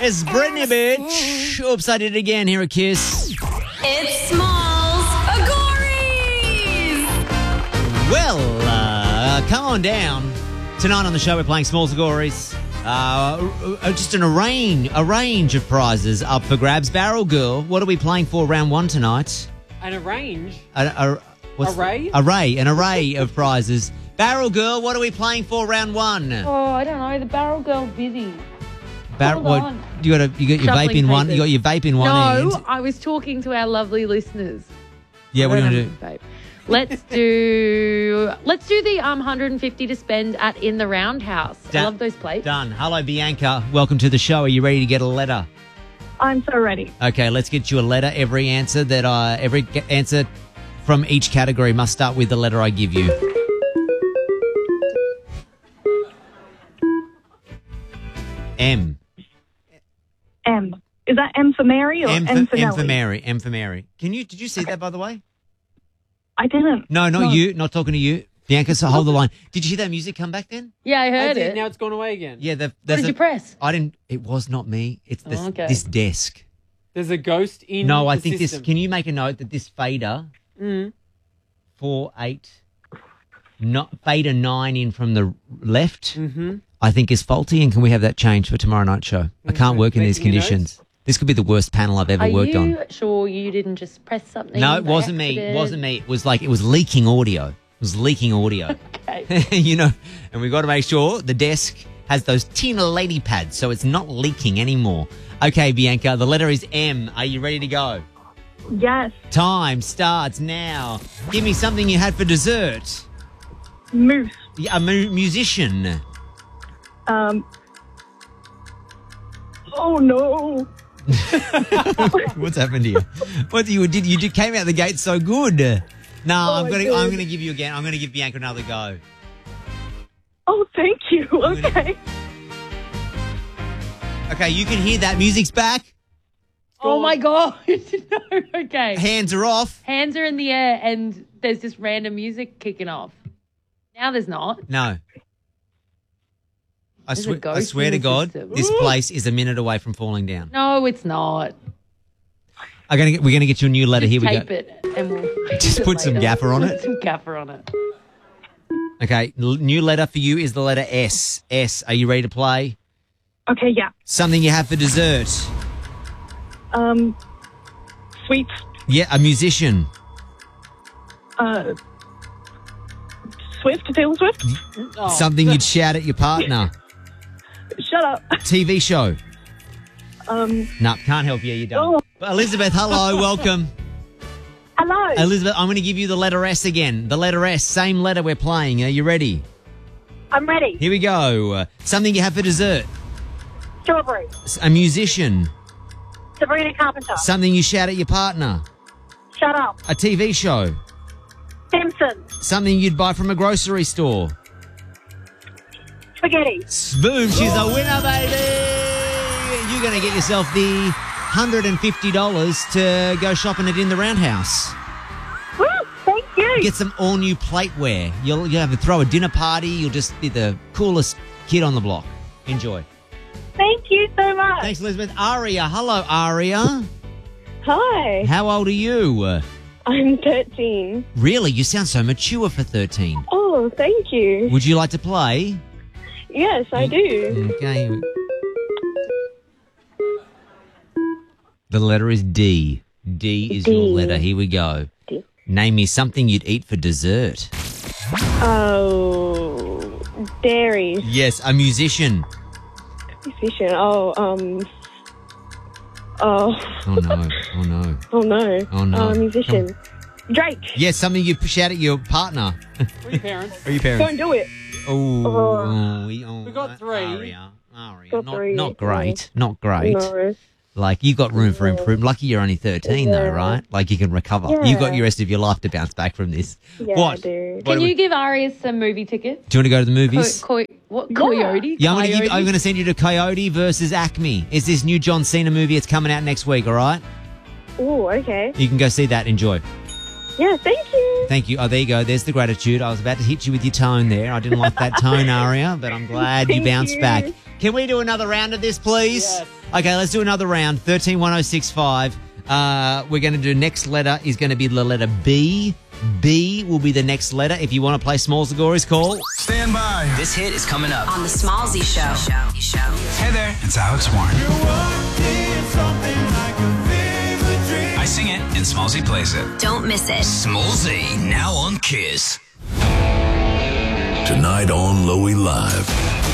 It's Brittany, bitch. Oops, I did it again. Here at Kiss. It's Smalls Agories! Well, come on down. Tonight on the show, we're playing Smalls Agories. Just a range of prizes up for grabs. Barrel Girl, what are we playing for round one tonight? An arrange? An array of prizes. Barrel Girl, what are we playing for round one? Oh, I don't know. The Barrel Girl's busy. Hold on. You got your vape in one. You got your vape in one hand. No, I was talking to our lovely listeners. Yeah, what do you want to do? Vape. Let's do the 150 to spend at In the Roundhouse. I love those plates. Done. Hello, Bianca. Welcome to the show. Are you ready to get a letter? I'm so ready. Okay, let's get you a letter. Every answer from each category must start with the letter I give you. M. M. Is that M for Mary or M for Nelly? M for Mary. M for Mary. Did you see that, by the way? I didn't. No, not you. Not talking to you. Bianca, so hold the line. Did you hear that music come back then? Yeah, I heard it. Now it's gone away again. Yeah. What did you press? I didn't. It was not me. It's this desk. There's a ghost in No, I the think system. this. Can you make a note that this fader, 4-8, fader 9 in from the left, I think is faulty. And can we have that changed for tomorrow night's show? I can't work in these conditions. This could be the worst panel I've ever worked on. Are you sure you didn't just press something? No, it wasn't me. It wasn't me. It was leaking audio. It was leaking audio. Okay. And we've got to make sure the desk has those tin lady pads so it's not leaking anymore. Okay, Bianca, the letter is M. Are you ready to go? Yes. Time starts now. Give me something you had for dessert. Moose. Yeah, a musician. Oh, no. What's happened to you? What you did? You came out the gate so good. No, I'm gonna give you again. I'm gonna give Bianca another go. Oh, thank you. Okay. Okay, you can hear that. Music's back. Oh my God. No, okay. Hands are off. Hands are in the air and there's just random music kicking off. Now there's not. No. I swear to in the God, system. this place is a minute away from falling down. No, it's not. We're gonna get you a new letter. Here we go. Tape it and we'll Just put some gaffer on it. Put some gaffer on it. Okay, new letter for you is the letter S. S. Are you ready to play? Okay, yeah. Something you have for dessert. Sweets. Yeah, a musician. Taylor Swift. Something you'd shout at your partner. Shut up. TV show. No, can't help you. You're done. Oh. Elizabeth, hello, welcome. Hello. Elizabeth, I'm going to give you the letter S again. The letter S, same letter we're playing. Are you ready? I'm ready. Here we go. Something you have for dessert. Strawberry. A musician. Sabrina Carpenter. Something you shout at your partner. Shut up. A TV show. Simpsons. Something you'd buy from a grocery store. Spaghetti. Boom, she's a winner, baby. You're going to get yourself the $150 to go shopping at In the Roundhouse. Woo, thank you. Get some all-new plateware. You'll have to throw a dinner party. You'll just be the coolest kid on the block. Enjoy. Thank you so much. Thanks, Elizabeth. Aria. Hello, Aria. Hi. How old are you? I'm 13. Really? You sound so mature for 13. Oh, thank you. Would you like to play? Yes, I do. Okay. The letter is D. D is your letter. Here we go. D. Name me something you'd eat for dessert. Oh, dairy. Yes, a musician. Musician. Oh no. Oh no. Oh no. Oh no. Musician. Drake. Yes, something you shout at your partner. Or your parents. Or your parents. Don't do it. We got three. Aria. Got three. Not great. Not great. No. Like, you've got room for improvement. Lucky you're only 13, though, right? Like, you can recover. Yeah. You've got your rest of your life to bounce back from this. Yeah, What? I do. Can you give Aria some movie tickets? Do you want to go to the movies? Coyote? Yeah, I'm going to send you to Coyote versus Acme. It's this new John Cena movie. It's coming out next week, all right? Oh, okay. You can go see that. Enjoy. Yeah, thank you. Thank you. Oh, there you go. There's the gratitude. I was about to hit you with your tone there. I didn't like that tone, Aria, but I'm glad you Thank bounced you. back. Can we do another round of this, please? Yes. Okay, let's do another round. 131065. We're going to do next letter is going to be the letter B. B will be the next letter. If you want to play Smalls Agoris, call. Stand by. This hit is coming up. On the Smallsy Show. Hey there, it's Alex Warren. I sing it and Smallsy plays it. Don't miss it. Smallsy, now on Kiss. Tonight on Loey Live.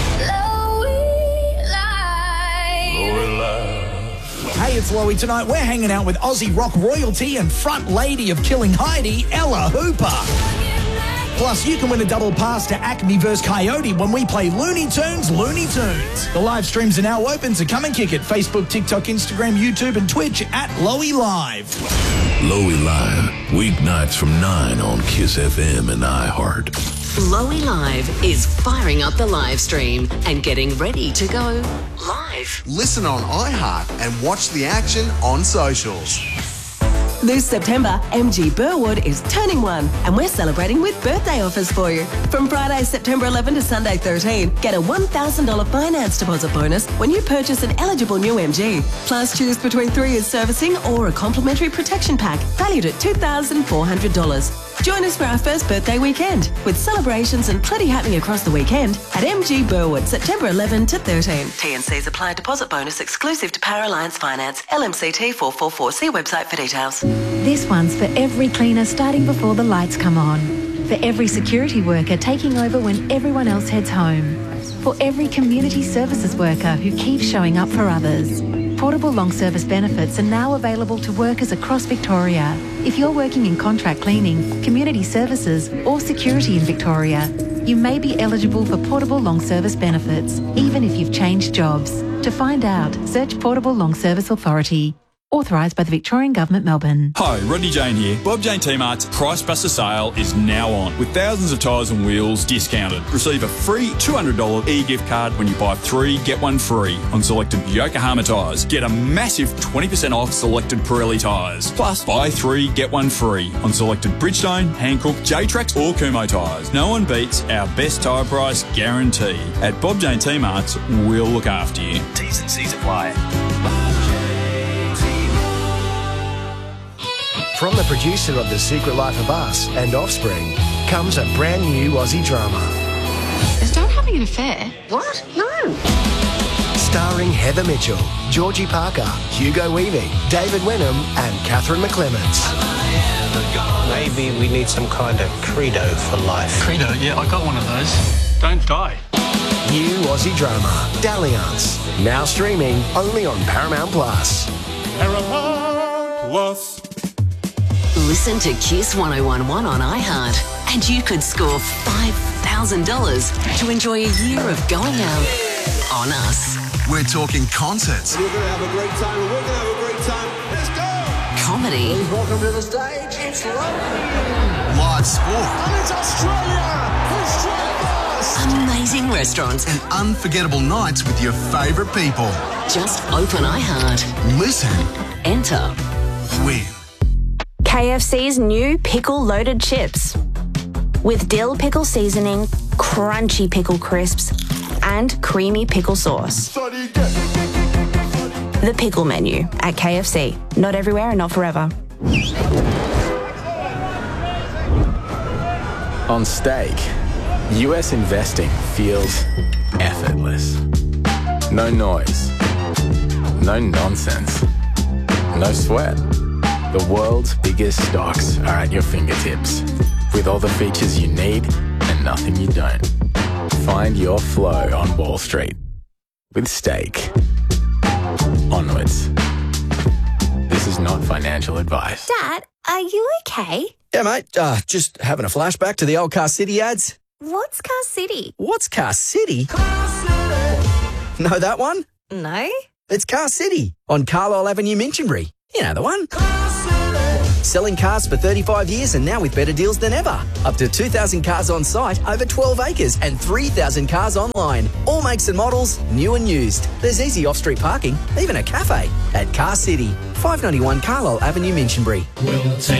Hey, it's Loey. Tonight we're hanging out with Aussie rock royalty and front lady of Killing Heidi, Ella Hooper. Plus, you can win a double pass to Acme vs Coyote when we play Looney Tunes. The live streams are now open, so come and kick it. Facebook, TikTok, Instagram, YouTube and Twitch at Loey Live. Loey Live, weeknights from 9 on Kiss FM and iHeart. Loey Live is firing up the live stream and getting ready to go live. Listen on iHeart and watch the action on socials. This September, MG Burwood is turning 1 and we're celebrating with birthday offers for you. From Friday, September 11 to Sunday 13, get a $1,000 finance deposit bonus when you purchase an eligible new MG. Plus, choose between 3 years servicing or a complimentary protection pack valued at $2,400. Join us for our first birthday weekend with celebrations and plenty happening across the weekend at MG Burwood, September 11 to 13. T&Cs apply. Deposit bonus exclusive to Power Alliance Finance. LMCT 444. See website for details. This one's for every cleaner starting before the lights come on. For every security worker taking over when everyone else heads home. For every community services worker who keeps showing up for others. Portable long service benefits are now available to workers across Victoria. If you're working in contract cleaning, community services or security in Victoria, you may be eligible for portable long service benefits, even if you've changed jobs. To find out, search Portable Long Service Authority. Authorised by the Victorian Government, Melbourne. Hi, Rodney Jane here. Bob Jane T-Mart's Price Buster sale is now on, with thousands of tyres and wheels discounted. Receive a free $200 e-gift card when you buy 3, get 1 free on selected Yokohama tyres. Get a massive 20% off selected Pirelli tyres. Plus, buy 3, get 1 free on selected Bridgestone, Hankook, J-Trax or Kumho tyres. No one beats our best tyre price guarantee. At Bob Jane T-Mart's, we'll look after you. T's and C's apply. From the producer of The Secret Life of Us and Offspring comes a brand new Aussie drama. Is Dad having an affair? What? No. Starring Heather Mitchell, Georgie Parker, Hugo Weaving, David Wenham and Catherine McClements. Maybe we need some kind of credo for life. Credo? Yeah, I got one of those. Don't die. New Aussie drama, Dalliance. Now streaming only on Paramount Plus. Paramount Plus. Listen to Kiss 1011 on iHeart and you could score $5,000 to enjoy a year of going out on us. We're talking concerts. You're going to have a great time and we're going to have a great time. Let's go! Comedy. Please welcome to the stage. It's Loey. Live sport. And it's Australia. Amazing restaurants. And unforgettable nights with your favourite people. Just open iHeart. Listen. Enter. Win. KFC's new pickle-loaded chips. With dill pickle seasoning, crunchy pickle crisps, and creamy pickle sauce. The pickle menu at KFC. Not everywhere and not forever. On Stake, US investing feels effortless. No noise. No nonsense. No sweat. The world's biggest stocks are at your fingertips, with all the features you need and nothing you don't. Find your flow on Wall Street with Stake. Onwards. This is not financial advice. Dad, are you okay? Yeah, mate. Just having a flashback to the old Car City ads. What's Car City? What's Car City? Know that one? No. It's Car City on Carlisle Avenue, Minchinbury. You know the one. Selling cars for 35 years and now with better deals than ever. Up to 2,000 cars on site, over 12 acres and 3,000 cars online. All makes and models, new and used. There's easy off-street parking, even a cafe at Car City. 591 Carlisle Avenue, Minchinbury. We'll take